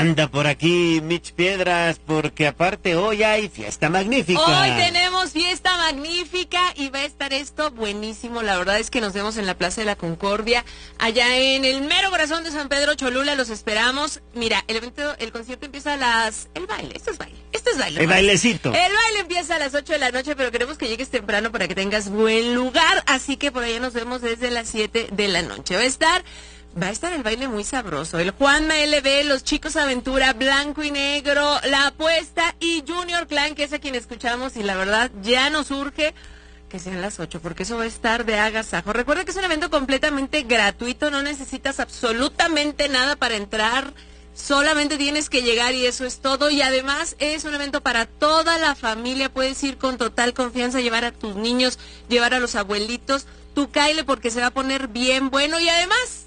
Anda por aquí Mitch Piedras, porque aparte hoy hay fiesta magnífica. Hoy tenemos fiesta magnífica y va a estar esto buenísimo. La verdad es que nos vemos en la Plaza de la Concordia, allá en el mero corazón de San Pedro Cholula. Los esperamos. Mira, el concierto empieza a las... El baile. El bailecito. El baile empieza a las 8 de la noche, pero queremos que llegues temprano para que tengas buen lugar. Así que por allá nos vemos desde las 7 de la noche. Va a estar el baile muy sabroso. El Juanma LB, los Chicos Aventura, Blanco y Negro, La Apuesta y Junior Clan, que es a quien escuchamos. Y la verdad, ya nos urge que sean las 8, porque eso va a estar de agasajo. Recuerda que es un evento completamente gratuito, no necesitas absolutamente nada para entrar. Solamente tienes que llegar y eso es todo. Y además es un evento para toda la familia. Puedes ir con total confianza, llevar a tus niños, llevar a los abuelitos. Tú cáele porque se va a poner bien bueno. Y además...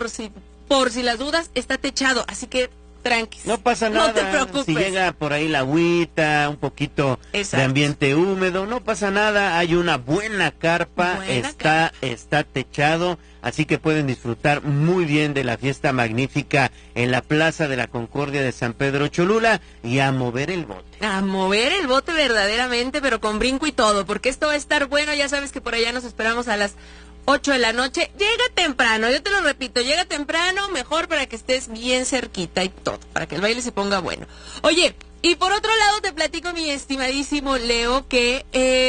Por si las dudas, está techado, así que tranqui. No pasa nada. No te preocupes. Si llega por ahí la agüita, un poquito de ambiente húmedo, no pasa nada. Hay una buena carpa, está techado, así que pueden disfrutar muy bien de la fiesta magnífica en la Plaza de la Concordia de San Pedro Cholula y a mover el bote. A mover el bote verdaderamente, pero con brinco y todo, porque esto va a estar bueno. Ya sabes que por allá nos esperamos a las 8 de la noche. Llega temprano, yo te lo repito, llega temprano, mejor para que estés bien cerquita y todo, para que el baile se ponga bueno. Oye, y por otro lado te platico, mi estimadísimo Leo, que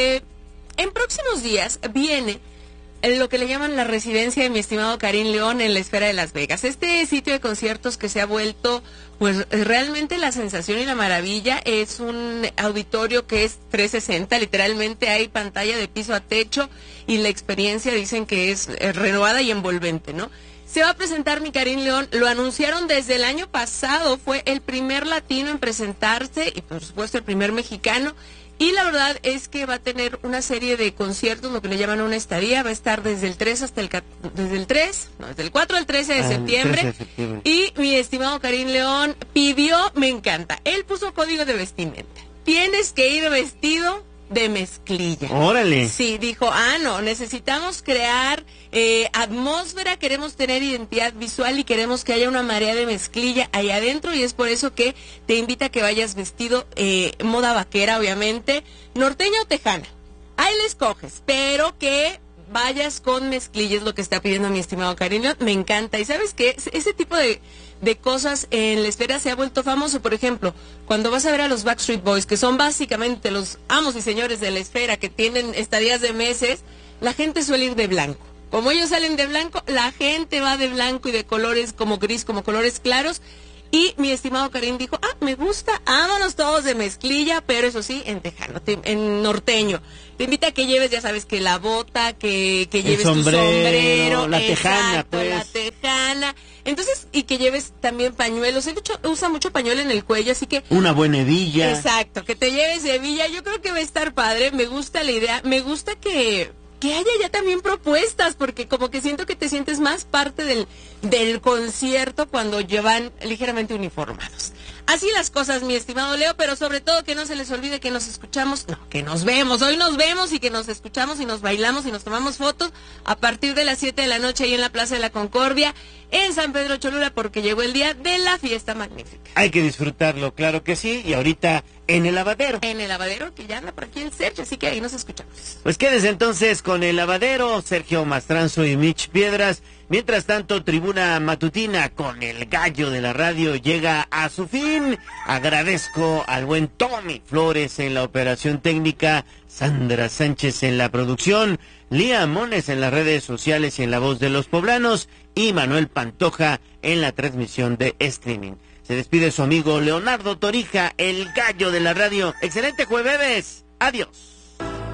en próximos días viene lo que le llaman la residencia de mi estimado Karim León en la Esfera de Las Vegas. Este sitio de conciertos que se ha vuelto, pues realmente la sensación y la maravilla. Es un auditorio que es 360, literalmente hay pantalla de piso a techo y la experiencia dicen que es renovada y envolvente, ¿no? Se va a presentar mi Karim León, lo anunciaron desde el año pasado, fue el primer latino en presentarse y por supuesto el primer mexicano. Y la verdad es que va a tener una serie de conciertos, lo que le llaman una estadía, va a estar desde el 4 al 13 de septiembre. Y mi estimado Karim León pidió, me encanta, él puso código de vestimenta. Tienes que ir vestido de mezclilla. ¡Órale! Sí, dijo, no, necesitamos crear atmósfera, queremos tener identidad visual y queremos que haya una marea de mezclilla ahí adentro, y es por eso que te invita a que vayas vestido moda vaquera, obviamente, norteña o tejana. Ahí le escoges, pero que vayas con mezclilla, es lo que está pidiendo mi estimado Karim León. Me encanta. Y ¿sabes qué? Ese tipo de cosas en la esfera se ha vuelto famoso. Por ejemplo, cuando vas a ver a los Backstreet Boys, que son básicamente los amos y señores de la esfera, que tienen estadías de meses, la gente suele ir de blanco. Como ellos salen de blanco, la gente va de blanco y de colores como gris, como colores claros. Y mi estimado Karim dijo, me gusta, vámonos todos de mezclilla, pero eso sí, en tejano, en norteño. Te invita a que lleves, ya sabes, que la bota, que lleves tu sombrero, la tejana, pues. La tejana. Entonces, y que lleves también pañuelos. Él usa mucho pañuelo en el cuello, así que... Una buena hebilla. Exacto, que te lleves hebilla. Yo creo que va a estar padre, me gusta la idea, me gusta que haya ya también propuestas, porque como que siento que te sientes más parte del concierto cuando llevan ligeramente uniformados. Así las cosas, mi estimado Leo, pero sobre todo que no se les olvide que nos escuchamos, que nos vemos, hoy nos vemos y que nos escuchamos y nos bailamos y nos tomamos fotos a partir de las 7 de la noche ahí en la Plaza de la Concordia, en San Pedro Cholula, porque llegó el día de la fiesta magnífica. Hay que disfrutarlo, claro que sí, y ahorita en el lavadero. En el lavadero, que ya anda por aquí el Sergio, así que ahí nos escuchamos. Pues quédense entonces con el lavadero, Sergio Mastranzo y Mitch Piedras. Mientras tanto, Tribuna Matutina con el gallo de la radio llega a su fin. Agradezco al buen Tommy Flores en la operación técnica, Sandra Sánchez en la producción, Lía Mones en las redes sociales y en la voz de los poblanos, y Manuel Pantoja en la transmisión de streaming. Se despide su amigo Leonardo Torija, el gallo de la radio. Excelente jueves. Adiós.